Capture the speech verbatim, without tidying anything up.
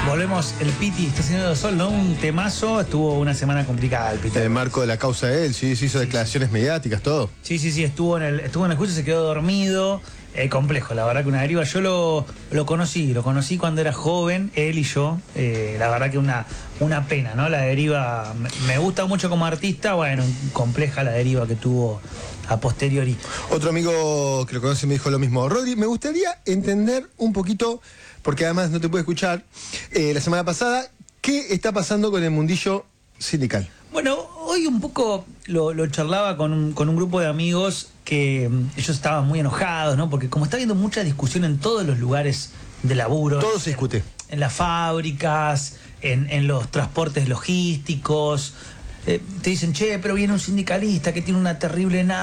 Volvemos, el Piti está haciendo sol, ¿no? Un temazo, estuvo una semana complicada el Piti. En el marco de la causa de él, sí, sí hizo sí, declaraciones sí. mediáticas, todo. Sí, sí, sí, estuvo en el, estuvo en el juicio, se quedó dormido. Eh, complejo, la verdad que una deriva. Yo lo, lo conocí, lo conocí cuando era joven, él y yo. Eh, la verdad que una, una pena, ¿no? La deriva me, me gusta mucho como artista, bueno, compleja la deriva que tuvo a posteriori. Otro amigo que lo conoce me dijo lo mismo. Rodri, me gustaría entender un poquito, porque además no te pude escuchar, eh, la semana pasada, ¿qué está pasando con el mundillo sindical? Bueno, hoy un poco lo, lo charlaba con un, con un grupo de amigos que um, ellos estaban muy enojados, ¿no? Porque como está habiendo mucha discusión en todos los lugares de laburo. Todo se discute. En, en las fábricas, en, en los transportes logísticos. Eh, te dicen, che, pero viene un sindicalista que tiene una terrible nave.